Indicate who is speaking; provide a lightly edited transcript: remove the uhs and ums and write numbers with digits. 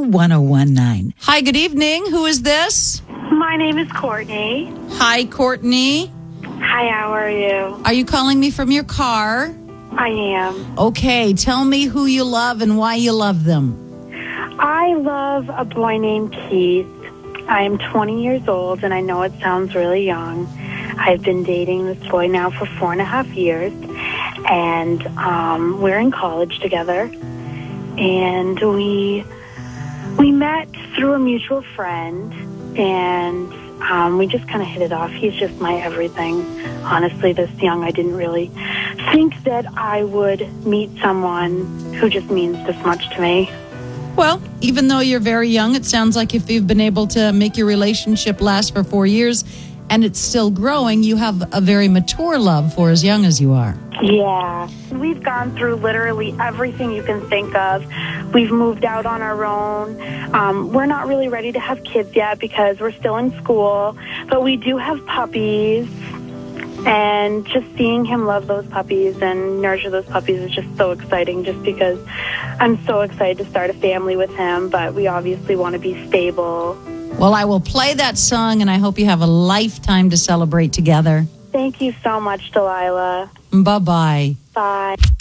Speaker 1: 1019. Hi, good evening. Who is this?
Speaker 2: My name is Courtney.
Speaker 1: Hi, Courtney.
Speaker 2: Hi, how are you?
Speaker 1: Are you calling me from your car?
Speaker 2: I am.
Speaker 1: Okay, tell me who you love and why you love them.
Speaker 2: I love a boy named Keith. I am 20 years old, and I know it sounds really young. I've been dating this boy now for 4.5 years, and we're in college together. And we met through a mutual friend, and we just kind of hit it off. He's just my everything. Honestly, this young, I didn't really think that I would meet someone who just means this much to me.
Speaker 1: Well, even though you're very young, it sounds like if you've been able to make your relationship last for 4 years and it's still growing, you have a very mature love for as young as you are.
Speaker 2: Yeah. We've gone through literally everything you can think of. We've moved out on our own. We're not really ready to have kids yet because we're still in school, but we do have puppies. And just seeing him love those puppies and nurture those puppies is just so exciting, just because I'm so excited to start a family with him, but we obviously want to be stable.
Speaker 1: Well, I will play that song, and I hope you have a lifetime to celebrate together.
Speaker 2: Thank you so much, Delilah.
Speaker 1: Bye-bye.
Speaker 2: Bye.